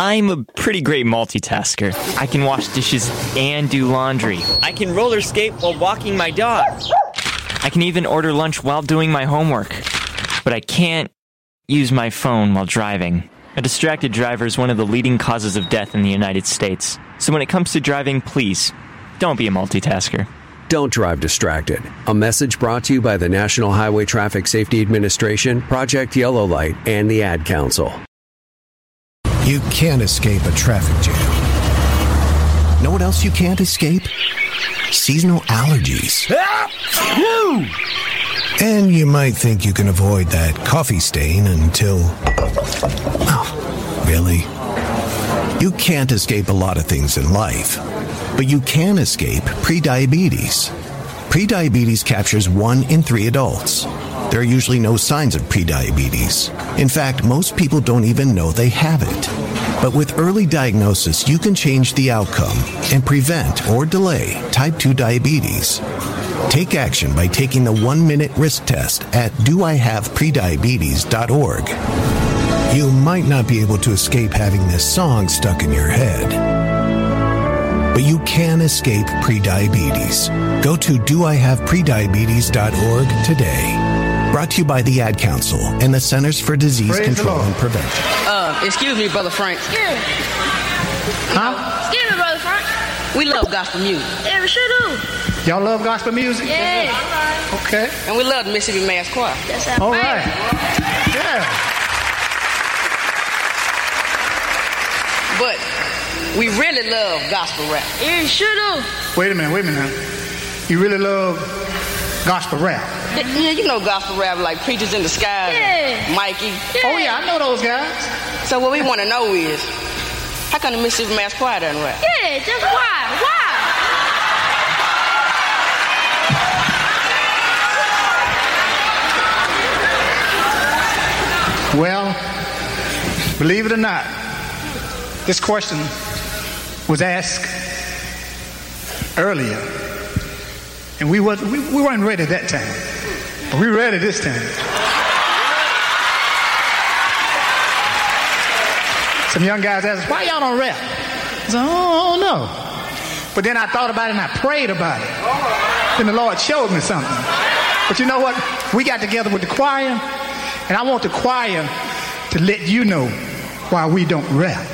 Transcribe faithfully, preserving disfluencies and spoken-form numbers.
I'm a pretty great multitasker. I can wash dishes and do laundry. I can roller skate while walking my dog. I can even order lunch while doing my homework. But I can't use my phone while driving. A distracted driver is one of the leading causes of death in the United States. So when it comes to driving, please, don't be a multitasker. Don't drive distracted. A message brought to you by the National Highway Traffic Safety Administration, Project Yellow Light, and the Ad Council. You can't escape a traffic jam. Know what else you can't escape? Seasonal allergies. And you might think you can avoid that coffee stain until... Oh, really? You can't escape a lot of things in life, but you can escape prediabetes. Prediabetes captures one in three adults. There are usually no signs of prediabetes. In fact, most people don't even know they have it. But with early diagnosis, you can change the outcome and prevent or delay type two diabetes. Take action by taking the one-minute risk test at do I have prediabetes dot org. You might not be able to escape having this song stuck in your head, but you can escape prediabetes. Go to do I have prediabetes dot org today. Brought to you by the Ad Council and the Centers for Disease Praise Control and Prevention. Uh, excuse me, Brother Frank. Excuse me. Huh? Excuse me, Brother Frank. We love gospel music. Yeah, we sure do. Y'all love gospel music? Yeah. Okay. And we love the Mississippi Mass Choir. That's our All favorite. right. Yeah. But we really love gospel rap. Yeah, we sure do. Wait a minute, wait a minute. You really love gospel rap? Yeah, you know gospel rap like Preachers in the Sky, Yeah. Mikey. Yeah. Oh, yeah, I know those guys. So what we want to know is, how come the Mississippi Mass Choir doesn't rap? Yeah, just why? Why? Well, believe it or not, this question was asked earlier, and we, was, we, we weren't ready that time, but we're ready this time. Some young guys asked, why y'all don't rap? I said, oh, I don't know. But then I thought about it and I prayed about it. Then the Lord showed me something. But you know what? We got together with the choir, and I want the choir to let you know why we don't rap.